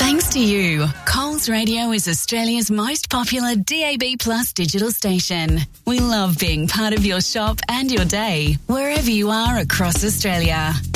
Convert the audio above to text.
Thanks to you, Coles Radio is Australia's most popular DAB Plus digital station. We love being part of your shop and your day, wherever you are across Australia.